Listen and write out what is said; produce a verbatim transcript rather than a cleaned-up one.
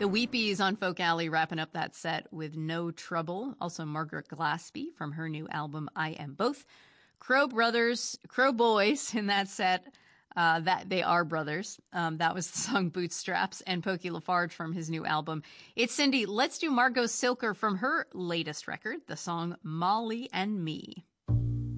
The Weepies on Folk Alley wrapping up that set with No Trouble. Also Margaret Glaspie from her new album I Am Both. Crow Brothers, Crow Boys in that set. Uh, that they are brothers. Um, that was the song Bootstraps, and Pokey Lafarge from his new album. It's Cindy. Let's do Margot Silker from her latest record, the song Molly and Me.